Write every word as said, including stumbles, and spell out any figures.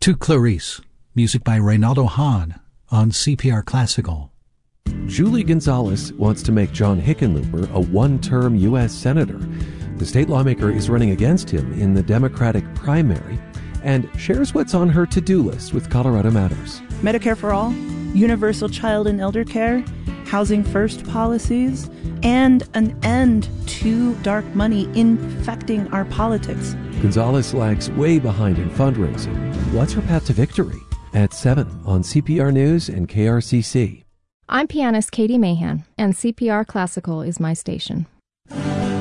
To Clarice, music by Reynaldo Hahn on C P R Classical. Julie Gonzalez wants to make John Hickenlooper a one-term U S senator. The state lawmaker is running against him in the Democratic primary and shares what's on her to-do list with Colorado Matters. Medicare for all, universal child and elder care, housing first policies, and an end to dark money infecting our politics. Gonzalez lags way behind in fundraising. What's her path to victory? At seven on C P R News and K R C C. I'm pianist Katie Mahan, and C P R Classical is my station.